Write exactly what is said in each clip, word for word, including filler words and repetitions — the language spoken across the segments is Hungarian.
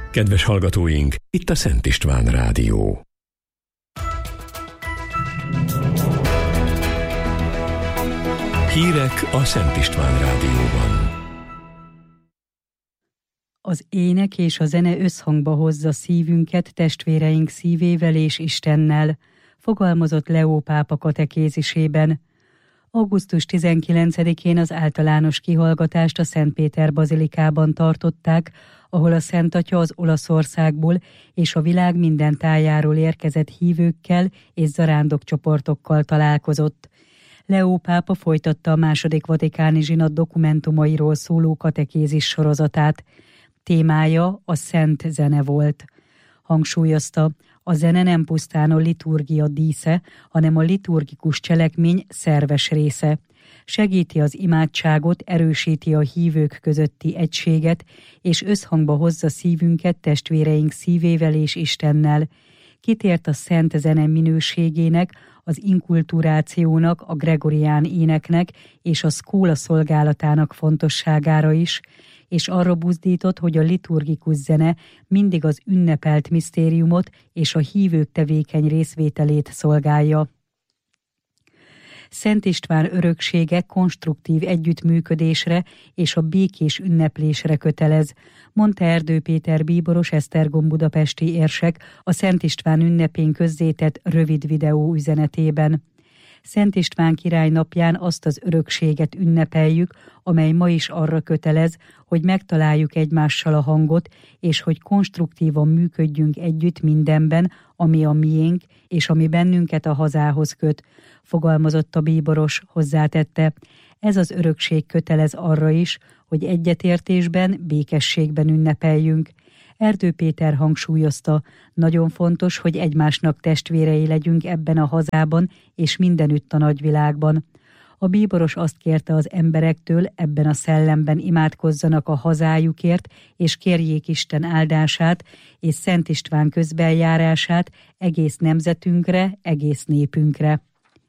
Kedves hallgatóink, itt a Szent István Rádió. Hírek a Szent István Rádióban. Az ének és a zene összhangba hozza szívünket testvéreink szívével és Istennel, fogalmazott Leó pápa katekézisében. augusztus tizenkilencedikén az általános kihallgatást a Szent Péter bazilikában tartották, ahol a Szent Atya az Olaszországból és a világ minden tájáról érkezett hívőkkel és zarándokcsoportokkal találkozott. Leó pápa folytatta a második vatikáni zsinat dokumentumairól szóló katekézis sorozatát. Témája a szent zene volt. Hangsúlyozta, a zene nem pusztán a liturgia dísze, hanem a liturgikus cselekmény szerves része. Segíti az imádságot, erősíti a hívők közötti egységet, és összhangba hozza szívünket testvéreink szívével és Istennel. Kitért a szent zene minőségének, az inkulturációnak, a gregorián éneknek és a szkóla szolgálatának fontosságára is, és arra buzdított, hogy a liturgikus zene mindig az ünnepelt misztériumot és a hívők tevékeny részvételét szolgálja. Szent István öröksége konstruktív együttműködésre és a békés ünneplésre kötelez, mondta Erdő Péter bíboros Esztergom budapesti érsek a Szent István ünnepén közzétett rövid videó üzenetében. Szent István király napján azt az örökséget ünnepeljük, amely ma is arra kötelez, hogy megtaláljuk egymással a hangot, és hogy konstruktívan működjünk együtt mindenben, ami a miénk, és ami bennünket a hazához köt, fogalmazott a bíboros, hozzátette. Ez az örökség kötelez arra is, hogy egyetértésben, békességben ünnepeljünk. Erdő Péter hangsúlyozta, nagyon fontos, hogy egymásnak testvérei legyünk ebben a hazában és mindenütt a nagyvilágban. A bíboros azt kérte az emberektől, ebben a szellemben imádkozzanak a hazájukért, és kérjék Isten áldását és Szent István közbeljárását egész nemzetünkre, egész népünkre.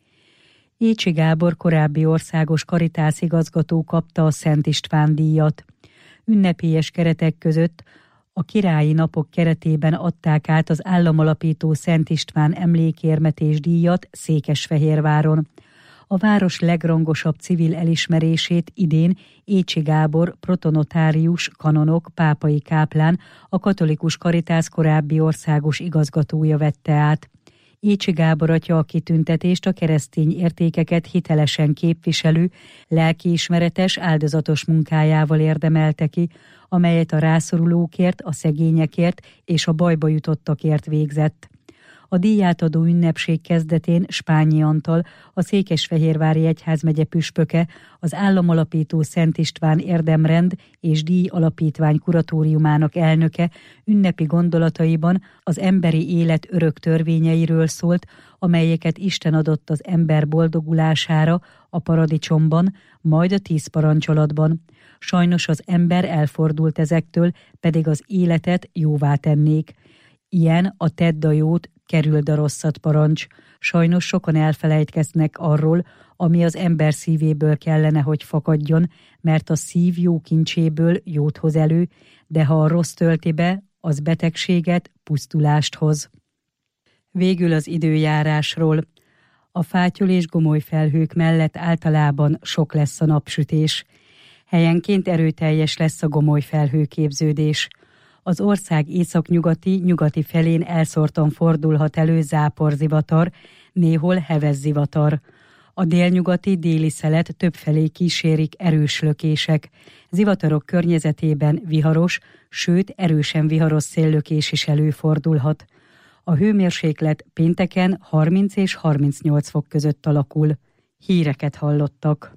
Écsi Gábor korábbi országos Karitász igazgató kapta a Szent István díjat. Ünnepélyes keretek között a királyi napok keretében adták át az államalapító Szent István emlékérmetés díjat Székesfehérváron. A város legrangosabb civil elismerését idén Écsi Gábor protonotárius, kanonok, pápai káplán, a katolikus Karitász korábbi országos igazgatója vette át. Écsi Gábor atya a kitüntetést a keresztény értékeket hitelesen képviselő, lelkiismeretes, áldozatos munkájával érdemelte ki, amelyet a rászorulókért, a szegényekért és a bajba jutottakért végzett. A díjátadó ünnepség kezdetén Spányi Antal, a Székesfehérvári Egyházmegye püspöke, az államalapító Szent István érdemrend és díj alapítvány kuratóriumának elnöke ünnepi gondolataiban az emberi élet örök törvényeiről szólt, amelyeket Isten adott az ember boldogulására a paradicsomban, majd a tíz parancsolatban. Sajnos az ember elfordult ezektől, pedig az életet jóvá tennék. Ilyen a tedd a jót, kerüld a rosszat parancs. Sajnos sokan elfelejtkeznek arról, ami az ember szívéből kellene, hogy fakadjon, mert a szív jó kincséből jót hoz elő, de ha a rossz tölti be, az betegséget, pusztulást hoz. Végül az időjárásról. A fátyol és gomoly felhők mellett általában sok lesz a napsütés. Helyenként erőteljes lesz a gomoly felhőképződés. Az ország északnyugati, nyugati felén elszórtan fordulhat elő záporzivatar, néhol heves zivatar. A délnyugati, déli szelet többfelé kísérik erős lökések. Zivatarok környezetében viharos, sőt erősen viharos széllökés is előfordulhat. A hőmérséklet pénteken harminc és harmincnyolc fok között alakul. Híreket hallottak.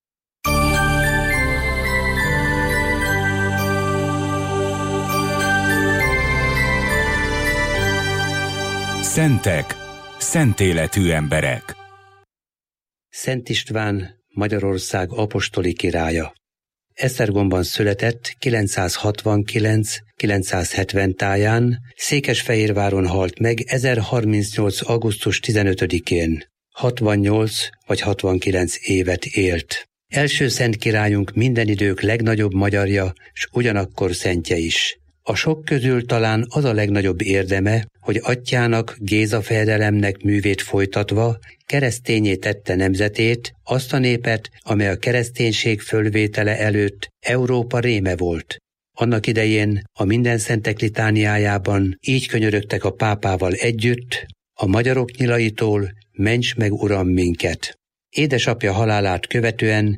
Szentek, szentéletű emberek. Szent István, Magyarország apostoli királya. Esztergomban született kilencszázhatvankilenc-kilencszázhetven táján, Székesfehérváron halt meg ezerharmincnyolc. augusztus tizenötödikén. hatvannyolc vagy hatvankilenc évet élt. Első szent királyunk minden idők legnagyobb magyarja, s ugyanakkor szentje is. A sok közül talán az a legnagyobb érdeme, hogy atyjának, Géza fejedelemnek művét folytatva keresztényé tette nemzetét, azt a népet, amely a kereszténység fölvétele előtt Európa réme volt. Annak idején a Mindenszentek litániájában így könyörögtek a pápával együtt: a magyarok nyilaitól ments meg, Uram, minket. Édesapja halálát követően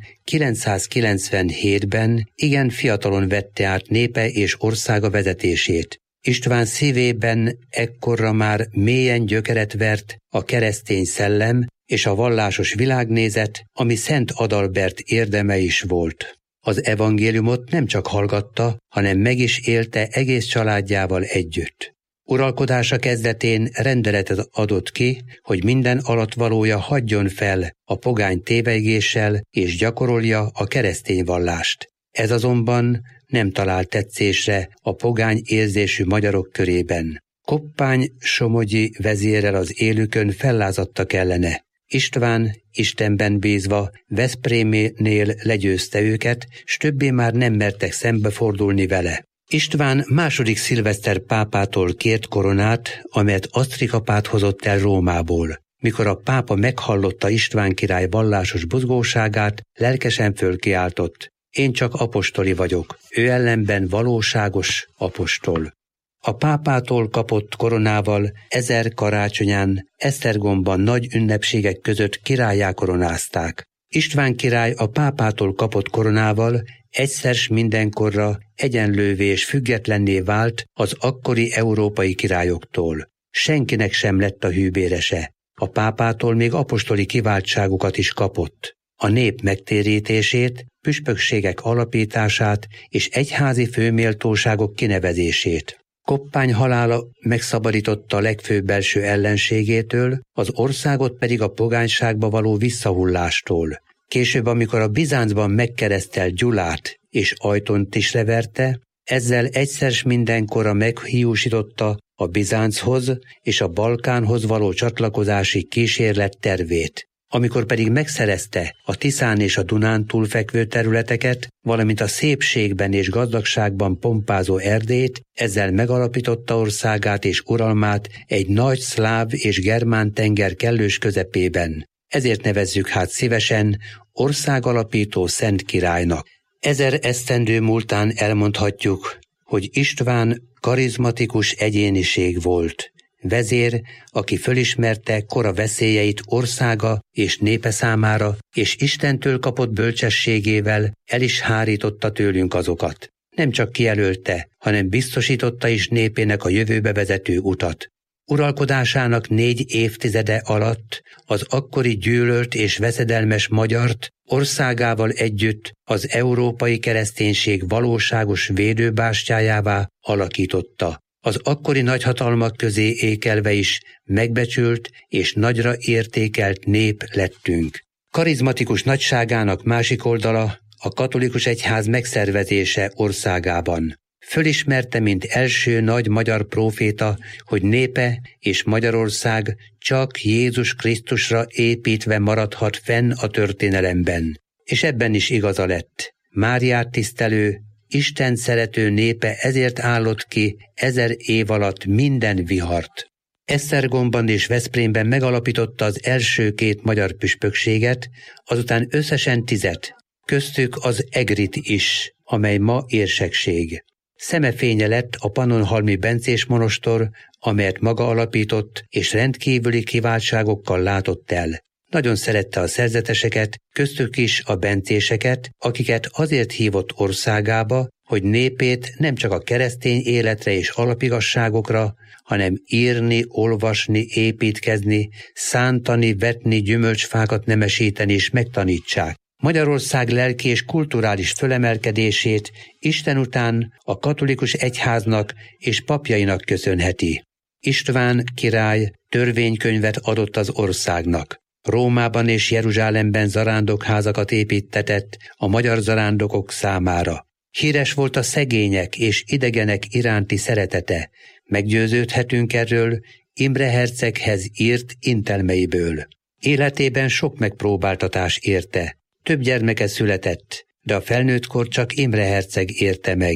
kilencszázkilencvenhétben igen fiatalon vette át népe és országa vezetését. István szívében ekkorra már mélyen gyökeret vert a keresztény szellem és a vallásos világnézet, ami Szent Adalbert érdeme is volt. Az evangéliumot nem csak hallgatta, hanem meg is élte egész családjával együtt. Uralkodása kezdetén rendeletet adott ki, hogy minden alattvalója hagyjon fel a pogány tévegéssel és gyakorolja a keresztény vallást. Ez azonban nem talált tetszésre a pogány érzésű magyarok körében. Koppány-Somogyi vezérrel az élükön fellázadtak ellene. István Istenben bízva Veszprémnél legyőzte őket, s többé már nem mertek szembefordulni vele. István második Szilveszter pápától kért koronát, amelyet Asztrikapát hozott el Rómából. Mikor a pápa meghallotta István király vallásos buzgóságát, lelkesen fölkiáltott: én csak apostoli vagyok, ő ellenben valóságos apostol. A pápától kapott koronával ezer karácsonyán Esztergomban nagy ünnepségek között királlyá koronázták. István király a pápától kapott koronával egyszer s mindenkorra egyenlővé és függetlenné vált az akkori európai királyoktól. Senkinek sem lett a hűbérese. A pápától még apostoli kiváltságukat is kapott. A nép megtérítését, püspökségek alapítását és egyházi főméltóságok kinevezését. Koppány halála megszabadította a legfőbb belső ellenségétől, az országot pedig a pogányságba való visszahullástól. Később, amikor a Bizáncban megkeresztelt Gyulát és Ajtont is leverte, ezzel egyszer s mindenkorra meghiúsította a Bizánchoz és a Balkánhoz való csatlakozási kísérlet tervét. Amikor pedig megszerezte a Tiszán és a Dunán túlfekvő területeket, valamint a szépségben és gazdagságban pompázó Erdélyt, ezzel megalapította országát és uralmát egy nagy szláv és germán tenger kellős közepében. Ezért nevezzük hát szívesen országalapító szent királynak. Ezer esztendő múltán elmondhatjuk, hogy István karizmatikus egyéniség volt. Vezér, aki fölismerte kora veszélyeit országa és népe számára, és Istentől kapott bölcsességével el is hárította tőlünk azokat. Nem csak kijelölte, hanem biztosította is népének a jövőbe vezető utat. Uralkodásának négy évtizede alatt az akkori gyűlölt és veszedelmes magyart országával együtt az európai kereszténység valóságos védőbástyájává alakította. Az akkori nagyhatalmak közé ékelve is megbecsült és nagyra értékelt nép lettünk. Karizmatikus nagyságának másik oldala a katolikus egyház megszervezése országában. Fölismerte, mint első nagy magyar próféta, hogy népe és Magyarország csak Jézus Krisztusra építve maradhat fenn a történelemben. És ebben is igaza lett. Máriát tisztelő, Isten szerető népe ezért állott ki ezer év alatt minden vihart. Esztergomban és Veszprémben megalapította az első két magyar püspökséget, azután összesen tizet, köztük az Egrit is, amely ma érsekség. Szemefénye lett a Pannonhalmi bencés monostor, amelyet maga alapított és rendkívüli kiváltságokkal látott el. Nagyon szerette a szerzeteseket, köztük is a bencéseket, akiket azért hívott országába, hogy népét nem csak a keresztény életre és alapigasságokra, hanem írni, olvasni, építkezni, szántani, vetni, gyümölcsfákat nemesíteni és megtanítsák. Magyarország lelki és kulturális fölemelkedését Isten után a katolikus egyháznak és papjainak köszönheti. István király törvénykönyvet adott az országnak. Rómában és Jeruzsálemben zarándokházakat építtetett a magyar zarándokok számára. Híres volt a szegények és idegenek iránti szeretete. Meggyőződhetünk erről Imre herceghez írt intelmeiből. Életében sok megpróbáltatás érte. Több gyermeke született, de a felnőttkor csak Imre herceg érte meg.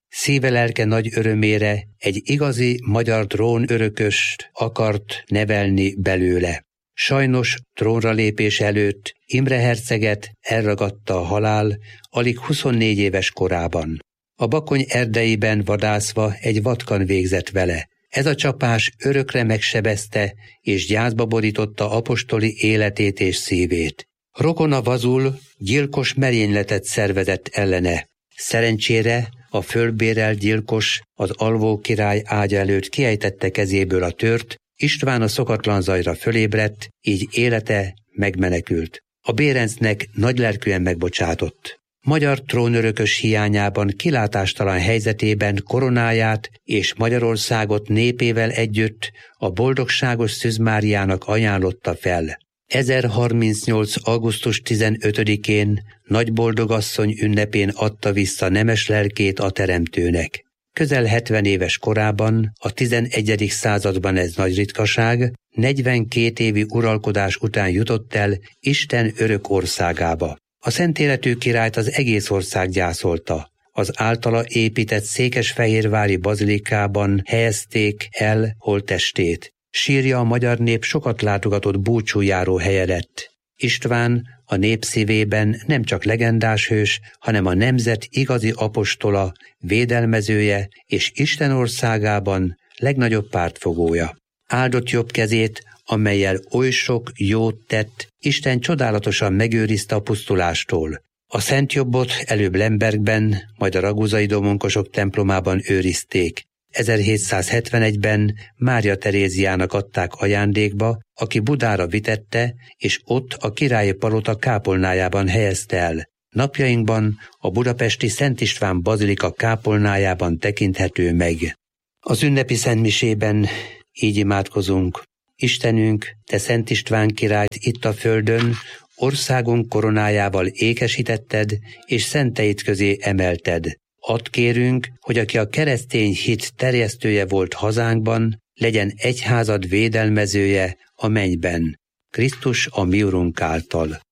szíve-lelke nagy örömére egy igazi magyar trónörököst akart nevelni belőle. Sajnos trónra lépés előtt Imre herceget elragadta a halál alig huszonnégy éves korában. A Bakony erdeiben vadászva egy vatkan végzett vele. Ez a csapás örökre megsebezte és gyászba borította apostoli életét és szívét. Rokona Vazul gyilkos merényletet szervezett ellene. Szerencsére a fölbérelt gyilkos az alvó király ágya előtt kiejtette kezéből a tört, István a szokatlan zajra fölébredt, így élete megmenekült. A Bérencnek nagylelkűen megbocsátott. Magyar trónörökös hiányában kilátástalan helyzetében koronáját és Magyarországot népével együtt a boldogságos Szűz Máriának ajánlotta fel. ezerharmincnyolc. augusztus tizenötödikén Nagyboldogasszony ünnepén adta vissza nemes lelkét a Teremtőnek. Közel hetven éves korában, a tizenegyedik században ez nagy ritkaság, negyvenkét évi uralkodás után jutott el Isten örök országába. A szentéletű királyt az egész ország gyászolta. Az általa épített székesfehérvári bazilikában helyezték el holttestét. Sírja a magyar nép sokat látogatott búcsújáró helye lett. István a nép szívében nem csak legendás hős, hanem a nemzet igazi apostola, védelmezője és Isten országában legnagyobb pártfogója. Áldott jobb kezét, amellyel oly sok jót tett, Isten csodálatosan megőrizte a pusztulástól. A szent jobbot előbb Lembergben, majd a raguzai domonkosok templomában őrizték. ezerhétszázhetvenegyben Mária Teréziának adták ajándékba, aki Budára vitette, és ott a királyi palota kápolnájában helyezte el. Napjainkban a budapesti Szent István bazilika kápolnájában tekinthető meg. Az ünnepi szentmisében így imádkozunk. Istenünk, te Szent István királyt itt a földön, országunk koronájával ékesítetted, és szenteit közé emelted. Add kérünk, hogy aki a keresztény hit terjesztője volt hazánkban, legyen egyházad védelmezője a mennyben. Krisztus a mi Urunk által.